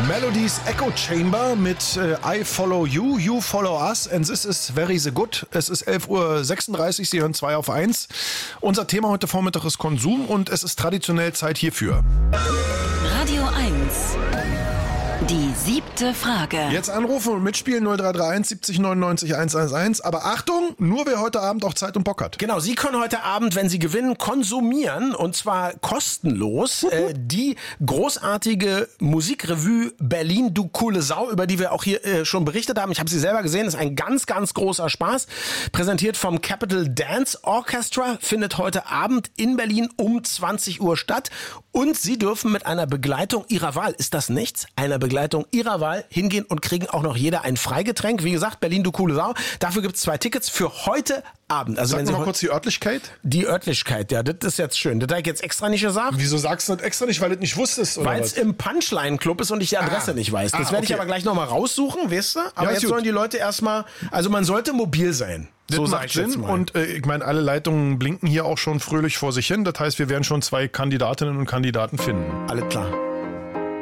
Melodies Echo Chamber mit I Follow You, You Follow Us and This is Very the Good. Es ist 11.36 Uhr, Sie hören 2 auf 1. Unser Thema heute Vormittag ist Konsum und es ist traditionell Zeit hierfür. Radio 1. Die 7. Frage. Jetzt anrufen und mitspielen 0331 70 99 111. Aber Achtung, nur wer heute Abend auch Zeit und Bock hat. Genau, Sie können heute Abend, wenn Sie gewinnen, konsumieren und zwar kostenlos die großartige Musikrevue Berlin, du coole Sau, über die wir auch hier schon berichtet haben. Ich habe sie selber gesehen, ist ein ganz, ganz großer Spaß. Präsentiert vom Capital Dance Orchestra, findet heute Abend in Berlin um 20 Uhr statt. Und Sie dürfen mit einer Begleitung Ihrer Wahl, ist das nichts? Einer Begleitung Ihrer Wahl hingehen und kriegen auch noch jeder ein Freigetränk. Wie gesagt, Berlin, du coole Sau. Dafür gibt es 2 Tickets für heute Abend. Also Sag wenn Sie mal kurz die Örtlichkeit. Die Örtlichkeit, ja, das ist jetzt schön. Das habe ich jetzt extra nicht gesagt. Wieso sagst du das extra nicht, weil du das nicht wusstest? Weil es im Punchline-Club ist und ich die Adresse nicht weiß. Das werde ich aber gleich nochmal raussuchen, weißt du? Aber ja, jetzt gut. sollen die Leute erstmal, also man sollte mobil sein. Das macht Sinn und ich meine, alle Leitungen blinken hier auch schon fröhlich vor sich hin. Das heißt, wir werden schon 2 Kandidatinnen und Kandidaten finden. Alles klar.